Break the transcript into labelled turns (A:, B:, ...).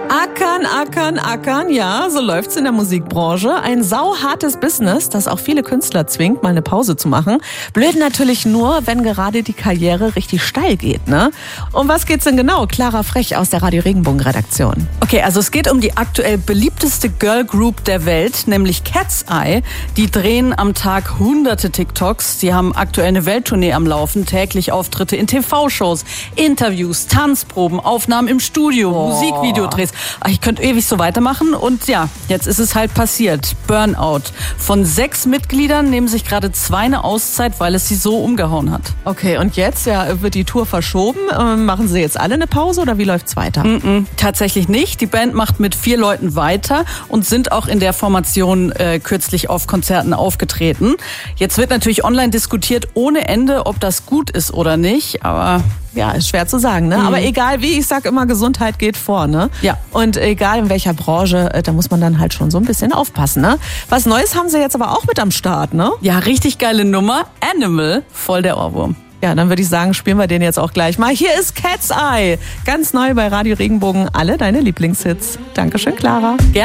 A: Ackern, ja, so läuft's in der Musikbranche. Ein sauhartes Business, das auch viele Künstler zwingt, mal eine Pause zu machen. Blöd natürlich nur, wenn gerade die Karriere richtig steil geht, ne? Um was geht's denn genau? Clara Frech aus der Radio Regenbogen Redaktion.
B: Okay, also es geht um die aktuell beliebteste Girl Group der Welt, nämlich Cat's Eye. Die drehen am Tag hunderte TikToks. Sie haben aktuell eine Welttournee am Laufen, täglich Auftritte in TV-Shows, Interviews, Tanzproben, Aufnahmen im Studio, Musikvideodrehs. Ich könnte ewig so weitermachen und ja, jetzt ist es halt passiert. Burnout. Von 6 Mitgliedern nehmen sich gerade 2 eine Auszeit, weil es sie so umgehauen hat.
A: Okay, und jetzt wird die Tour verschoben. Machen Sie jetzt alle eine Pause oder wie läuft's weiter?
B: Tatsächlich nicht. Die Band macht mit 4 Leuten weiter und sind auch in der Formation kürzlich auf Konzerten aufgetreten. Jetzt wird natürlich online diskutiert ohne Ende, ob das gut ist oder nicht, aber
A: ja, ist schwer zu sagen, ne? Aber egal wie, ich sag immer, Gesundheit geht vor, ne?
B: Ja.
A: Und egal in welcher Branche, da muss man dann halt schon so ein bisschen aufpassen, ne? Was Neues haben Sie jetzt aber auch mit am Start, ne?
B: Ja, richtig geile Nummer. Animal, voll der Ohrwurm.
A: Ja, dann würde ich sagen, spielen wir den jetzt auch gleich mal. Hier ist Cat's Eye, ganz neu bei Radio Regenbogen, alle deine Lieblingshits. Dankeschön, Clara.
B: Gerne.